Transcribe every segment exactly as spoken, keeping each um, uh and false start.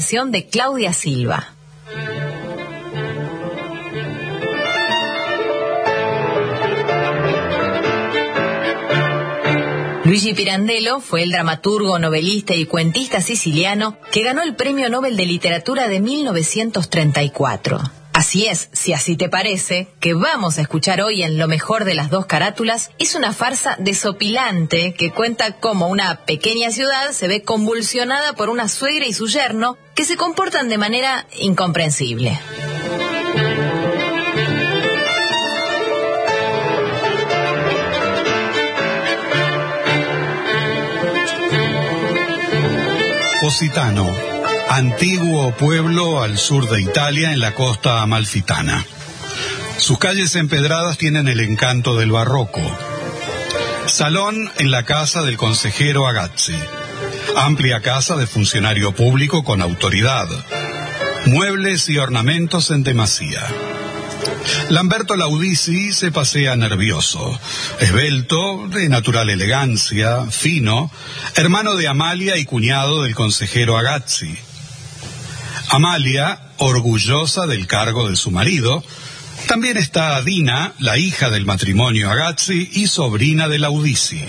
de Claudia Silva. Luigi Pirandello fue el dramaturgo, novelista y cuentista siciliano que ganó el Premio Nobel de Literatura de mil novecientos treinta y cuatro. Así es, si así te parece, que vamos a escuchar hoy en Lo mejor de las dos carátulas, es una farsa desopilante que cuenta cómo una pequeña ciudad se ve convulsionada por una suegra y su yerno que se comportan de manera incomprensible. Positano, antiguo pueblo al sur de Italia en la costa amalfitana. Sus calles empedradas tienen el encanto del barroco. Salón en la casa del consejero Agazzi. Amplia casa de funcionario público con autoridad. Muebles y ornamentos en demasía. Lamberto Laudisi se pasea nervioso, esbelto, de natural elegancia, fino, hermano de Amalia y cuñado del consejero Agazzi. Amalia, orgullosa del cargo de su marido. También está Dina, la hija del matrimonio Agazzi y sobrina de Laudisi.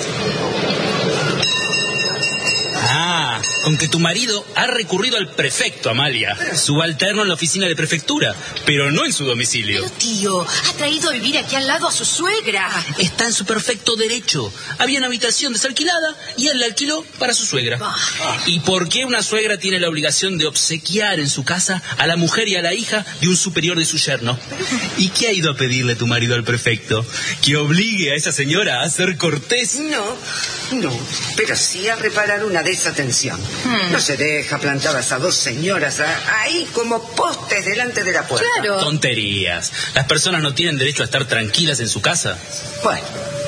Ah, con que tu marido ha recurrido al prefecto, Amalia, subalterno en la oficina de prefectura, pero no en su domicilio. Pero tío, ha traído a vivir aquí al lado a su suegra. Está en su perfecto derecho. Había una habitación desalquilada y él la alquiló para su suegra. Ah. ¿Y por qué una suegra tiene la obligación de obsequiar en su casa a la mujer y a la hija de un superior de su yerno? ¿Y qué ha ido a pedirle tu marido al prefecto? ¿Que obligue a esa señora a ser cortés? No, no, pero sí a reparar una desatención. Hmm. No se deja plantadas a dos señoras a, ahí como postes delante de la puerta. Claro. Tonterías. Las personas no tienen derecho a estar tranquilas en su casa. Bueno,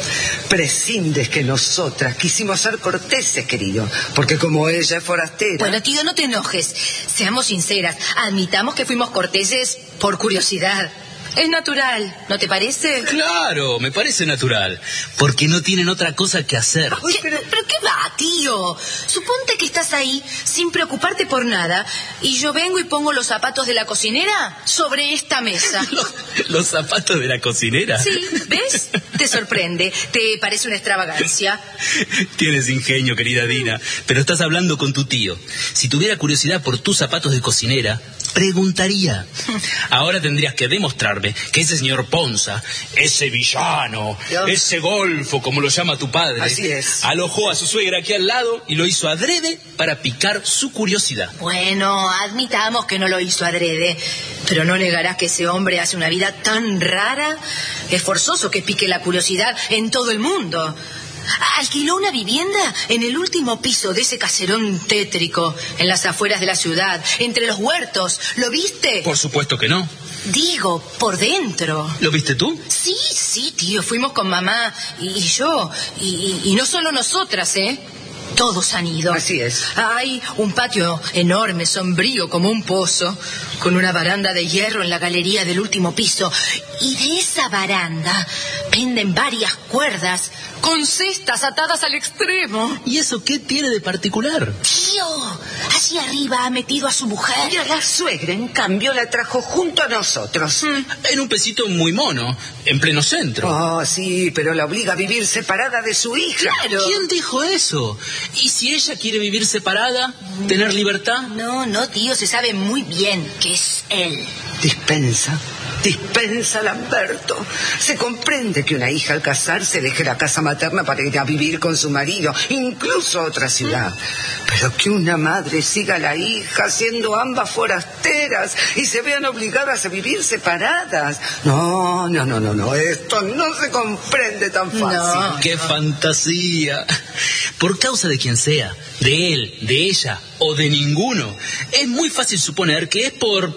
prescindes que nosotras quisimos ser corteses, querido, porque como ella es forastera... Bueno, tío, no te enojes. Seamos sinceras. Admitamos que fuimos corteses por curiosidad. Es natural, ¿no te parece? Claro, me parece natural. Porque no tienen otra cosa que hacer. Uy, pero, ¿pero qué va, tío? Suponte que estás ahí sin preocuparte por nada y yo vengo y pongo los zapatos de la cocinera sobre esta mesa. ¿Los, los zapatos de la cocinera? Sí, ¿ves? Te sorprende. ¿Te parece una extravagancia? Tienes ingenio, querida Dina, pero estás hablando con tu tío. Si tuviera curiosidad por tus zapatos de cocinera, preguntaría. Ahora tendrías que demostrarme que ese señor Ponza, ese villano, Dios. ese golfo, como lo llama tu padre, así es, alojó a su suegra aquí al lado y lo hizo adrede para picar su curiosidad. Bueno, admitamos que no lo hizo adrede, pero no negarás que ese hombre hace una vida tan rara. Es forzoso que pique la curiosidad en todo el mundo. Alquiló una vivienda en el último piso de ese caserón tétrico, en las afueras de la ciudad, entre los huertos. ¿Lo viste? Por supuesto que no. Digo, por dentro. ¿Lo viste tú? Sí, sí, tío, fuimos con mamá y, y yo, y, y, y no solo nosotras, ¿eh? Todos han ido. Así es. Hay un patio enorme, sombrío como un pozo, con una baranda de hierro en la galería del último piso. Y de esa baranda penden varias cuerdas con cestas atadas al extremo. ¿Y eso qué tiene de particular? Tío, allí arriba ha metido a su mujer. Y a la suegra, en cambio, la trajo junto a nosotros. Hmm, en un pesito muy mono, en pleno centro. Oh, sí, pero la obliga a vivir separada de su hija. Claro. ¿Quién dijo eso? ¿Y si ella quiere vivir separada, tener libertad? No, no, tío, se sabe muy bien que es él. Dispensa, dispensa, Lamberto. Se comprende que una hija al casarse deje la casa materna para ir a vivir con su marido, incluso a otra ciudad. Pero que una madre siga a la hija siendo ambas forasteras y se vean obligadas a vivir separadas. No, no, no, no, no. Esto no se comprende tan fácil. No. ¡Qué fantasía! Por causa de quien sea, de él, de ella o de ninguno, es muy fácil suponer que es por...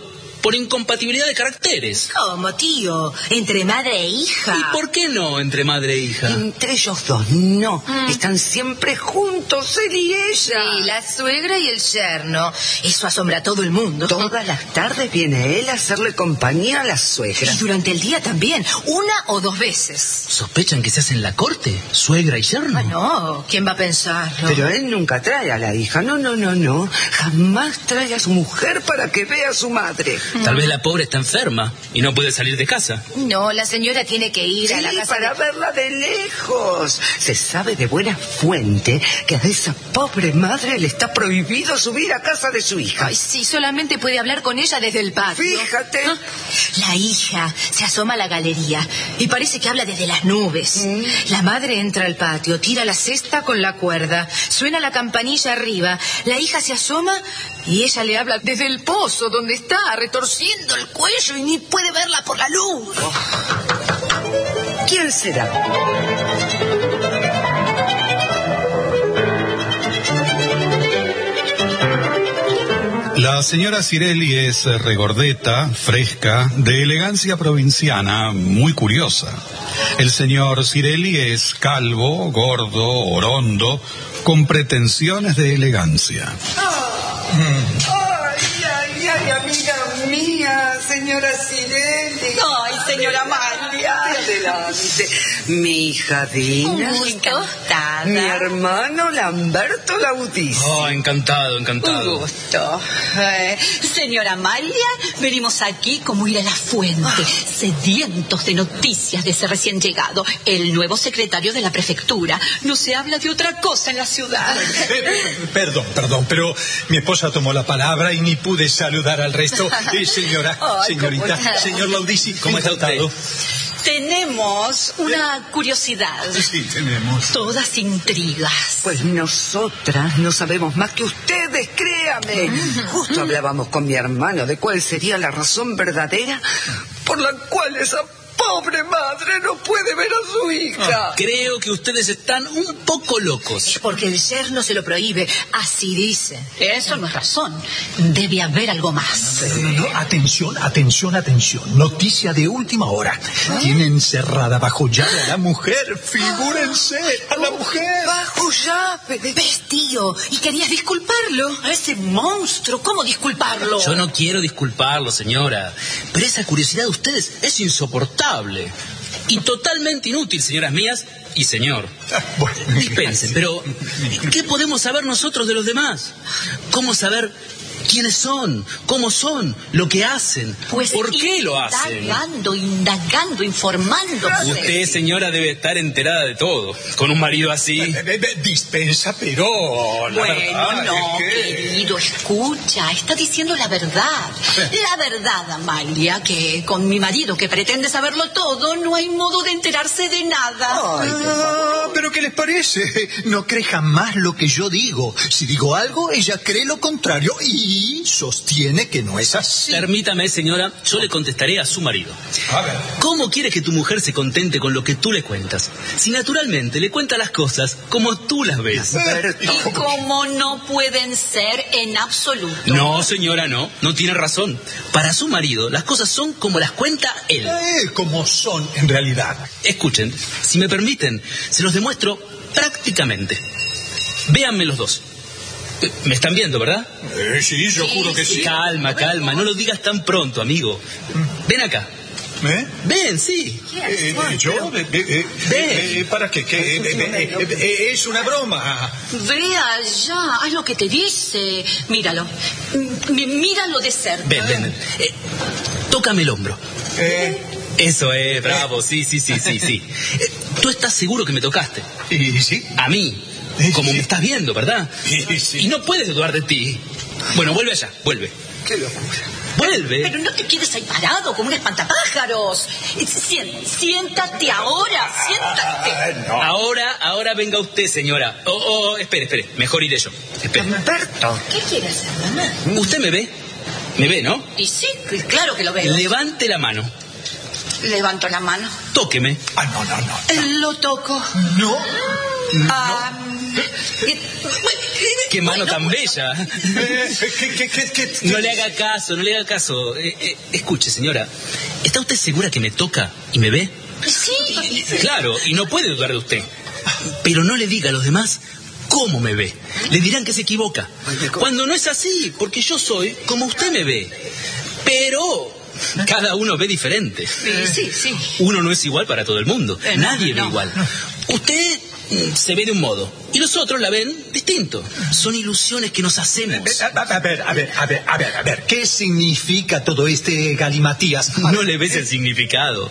por incompatibilidad de caracteres. ¿Cómo, tío? ¿Entre madre e hija? ¿Y por qué no entre madre e hija? Entre ellos dos, no. Mm. Están siempre juntos, él y ella. Sí, la suegra y el yerno. Eso asombra a todo el mundo. Todas las tardes viene él a hacerle compañía a la suegra. Y durante el día también, una o dos veces. ¿Sospechan que se hace en la corte? ¿Suegra y yerno? Ah, no, ¿quién va a pensarlo? Pero él nunca trae a la hija, no, no, no, no. Jamás trae a su mujer para que vea a su madre. Tal vez la pobre está enferma y no puede salir de casa. No, la señora tiene que ir sí, a la casa para de... verla de lejos. Se sabe de buena fuente que a esa pobre madre le está prohibido subir a casa de su hija. Ay, sí, solamente puede hablar con ella desde el patio. Fíjate. ¿Ah? La hija se asoma a la galería y parece que habla desde las nubes. Mm. La madre entra al patio, tira la cesta con la cuerda, suena la campanilla arriba, la hija se asoma y ella le habla desde el pozo donde está, retorciendo el cuello y ni puede verla por la luz. Oh. ¿Quién será? La señora Cirelli es regordeta, fresca, de elegancia provinciana, muy curiosa. El señor Cirelli es calvo, gordo, orondo, con pretensiones de elegancia. Oh. Mm. Ay, ay, ay, amiga mía, señora Cirelli. Ay, señora Amalia. Adelante. Mi hija Dina. Un gusto. Encantada. Mi hermano Lamberto Laudisi. Oh, encantado, encantado. Un gusto. Eh, señora Amalia, venimos aquí como ir a la fuente, oh. sedientos de noticias de ese recién llegado, el nuevo secretario de la prefectura. No se habla de otra cosa en la ciudad. Eh, perdón, perdón, pero mi esposa tomó la palabra y ni pude saludar al resto. Eh, señora, Ay, señorita, señor Laudisi, ¿cómo está usted? Tenemos una curiosidad. Sí, tenemos. Todas intrigas. Pues nosotras no sabemos más que ustedes, créame. Mm. Justo hablábamos con mi hermano de cuál sería la razón verdadera por la cual esa pobre madre no puede ver a su hija. Oh, creo que ustedes están un poco locos. Es porque el yerno se lo prohíbe, así dice. Eso no es razón. Debe haber algo más. No, no, no, atención, atención, atención. Noticia de última hora. ¿Ah? Tienen encerrada bajo llave a la mujer. Figúrense, a la mujer. Bajo llave. ¿Ves, tío? Y querías disculparlo. A ese monstruo, ¿cómo disculparlo? Yo no quiero disculparlo, señora. Pero esa curiosidad de ustedes es insoportable. Y totalmente inútil, señoras mías y señor. Bueno, dispensen, pero ¿qué podemos saber nosotros de los demás? ¿Cómo saber quiénes son? ¿Cómo son? ¿Lo que hacen? Pues ¿Por qué lo hacen? Indagando, indagando, informando. Usted, señora, debe estar enterada de todo. Con un marido así. Dispensa, pero... La bueno, verdad no, es que... querido, escucha. Está diciendo la verdad. La verdad, Amalia, que con mi marido, que pretende saberlo todo, no hay modo de enterarse de nada. Ay, ah, pero ¿qué les parece? No cree jamás lo que yo digo. Si digo algo, ella cree lo contrario y sostiene que no es así. Permítame, señora, yo le contestaré a su marido. A ver. ¿Cómo quiere que tu mujer se contente con lo que tú le cuentas? Si naturalmente le cuenta las cosas como tú las ves. Y como no pueden ser en absoluto. No, señora, no. No tiene razón. Para su marido, las cosas son como las cuenta él. Eh, como son en realidad. Escuchen, si me permiten, se los demuestro prácticamente. Véanme los dos. ¿Me están viendo, verdad? Eh, sí, yo sí, juro que sí. Calma, calma, no lo digas tan pronto, amigo. Ven acá. ¿Eh? Ven, sí. Eh, eh, ¿Yo? Eh, eh, eh, eh, ¿Para qué? ¿Qué? Eh, eh, eh, eh, es una broma. Ve allá, haz lo que te dice. Míralo. M- míralo de cerca. Ven, ven, ven. Eh, tócame el hombro. Eh, Eso es, bravo, sí, sí, sí, sí, sí. Eh, ¿Tú estás seguro que me tocaste? ¿Y sí? A mí. Como me estás viendo, ¿verdad? Sí, sí. Y no puedes dudar de ti. Bueno, vuelve allá, vuelve. Qué locura. Vuelve. Pero no te quedes ahí parado como un espantapájaros. Sien- siéntate ahora, siéntate. Ah, no. Ahora, ahora venga usted, señora. Oh, oh, espere, espere. Mejor iré yo. Espere. Lamberto. ¿Qué quieres hacer, mamá? ¿Usted me ve? ¿Me ve, no? Y sí, claro que lo veo. Levante la mano. Levanto la mano. Tóqueme. Ah, no, no, no. Eh, Lo toco. No. Ah, ¡Qué mano tan bella! Eh, ¿qué, qué, qué, qué, No le haga caso, no le haga caso. Eh, eh, escuche, señora, ¿está usted segura que me toca y me ve? Sí. Claro, y no puede dudar de usted. Pero no le diga a los demás cómo me ve. Le dirán que se equivoca. Cuando no es así, porque yo soy como usted me ve. Pero cada uno ve diferente. Sí, sí. Uno no es igual para todo el mundo. Eh, no, Nadie ve no. igual. Usted mm, se ve de un modo y los otros la ven distinto. Son ilusiones que nos hacemos. A, a- a ver, a ver, a ver, a ver, a ver. ¿Qué significa todo este galimatías? No le ves el significado.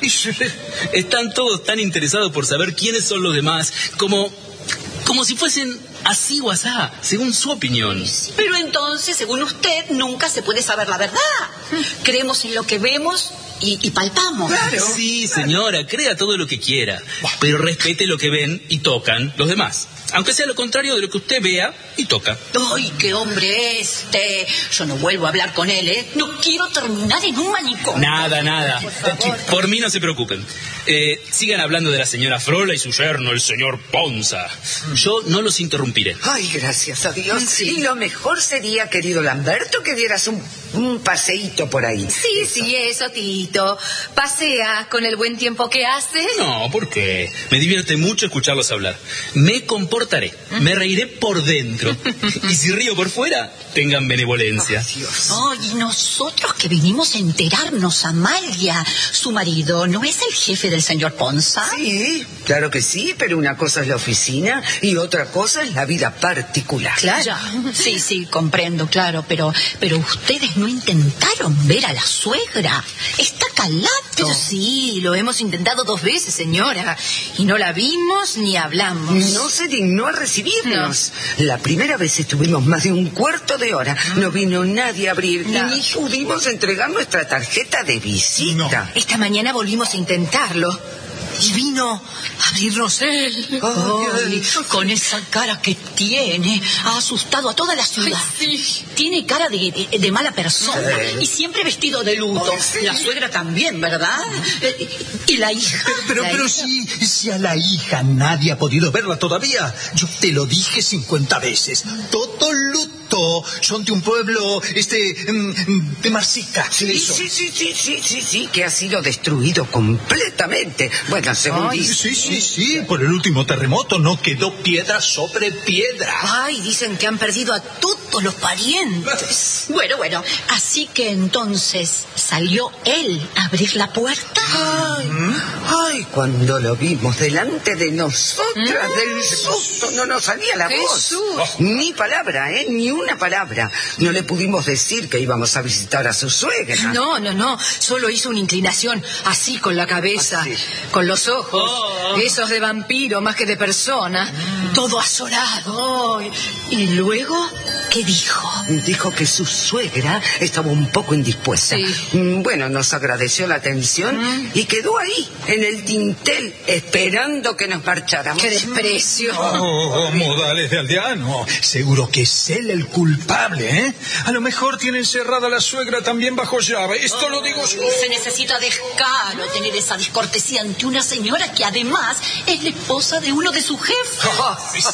Están todos tan interesados por saber quiénes son los demás, como, como si fuesen así o asá, según su opinión. Pero entonces, según usted, nunca se puede saber la verdad. Creemos en lo que vemos y, y palpamos. Sí, señora, crea todo lo que quiera, pero respete lo que ven y tocan los demás. Aunque sea lo contrario de lo que usted vea y toca. ¡Ay, qué hombre este! Yo no vuelvo a hablar con él, ¿eh? No quiero terminar en un manicomio. Nada, nada. Por mí no se preocupen. Eh, sigan hablando de la señora Frola y su yerno, el señor Ponza. Yo no los interrumpiré. Ay, gracias a Dios. Y lo mejor sería, querido Lamberto, que dieras un, un paseíto por ahí. Sí, sí, eso, Tito. Pasea con el buen tiempo que hace. No, ¿por qué? Me divierte mucho escucharlos hablar. Me comportaré, me reiré por dentro. Y si río por fuera, tengan benevolencia. Ay, Dios. Ay, y nosotros que vinimos a enterarnos, Amalia, su marido, ¿no es el jefe del señor Ponza? Sí, claro que sí, pero una cosa es la oficina y otra cosa es la vida particular. Claro. Sí, sí, comprendo, claro, pero, pero ustedes no intentaron ver a la suegra. Está calado. Pero sí, lo hemos intentado dos veces, señora. Y no la vimos ni hablamos. No se dignó a recibirnos. La primera vez estuvimos más de un cuarto de hora. No vino nadie a abrir, No. ni pudimos entregar nuestra tarjeta de visita. Esta mañana volvimos a intentarlo. Y vino a abrirnos él. Ay, con esa cara que tiene, ha asustado a toda la ciudad. Tiene cara de, de- de mala persona y siempre vestido de luto. Ay, sí. La suegra también, ¿verdad? Eh, ¿Y la hija? Pero, La pero hija. si, si a la hija nadie ha podido verla todavía. Yo te lo dije cincuenta veces. Todo luto. Son de un pueblo, este, mm, de Marsica. Sí, Eso. sí, sí, sí, sí, sí, sí, que ha sido destruido completamente. Bueno, según Ay, dice. sí, sí, sí. Por el último terremoto no quedó piedra sobre piedra. Ay, dicen que han perdido a todos los parientes. Bueno, bueno, así que entonces salió él a abrir la puerta. Ay, ay, cuando lo vimos delante de nosotras, del susto, no nos salía la ¡Qué voz. susto! Ni palabra, ¿eh? Ni una palabra. No le pudimos decir que íbamos a visitar a su suegra. No, no, no. Solo hizo una inclinación así con la cabeza, Así. con los ojos. Oh. Esos de vampiro más que de persona. Todo azorado. Ay, y luego, ¿qué dijo? Dijo que su suegra estaba un poco indispuesta. Sí. Mm, Bueno, nos agradeció la atención y quedó ahí, en el dintel, esperando que nos marcháramos. ¡Qué desprecio! Oh, modales de aldeano. Seguro que es él el culpable, ¿eh? A lo mejor tiene encerrada a la suegra también bajo llave. Esto lo digo yo. Se necesita descaro tener esa descortesía ante una señora que además es la esposa de uno de sus jefes.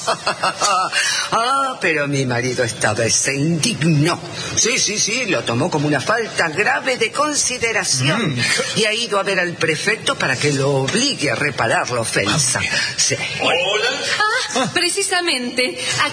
Ah, pero mi marido esta vez se indignó. Sí, sí, sí, lo tomó como una falta grave de consideración. Y ha ido a ver al prefecto para que lo obligue a reparar la ofensa. Sí. Ah, precisamente.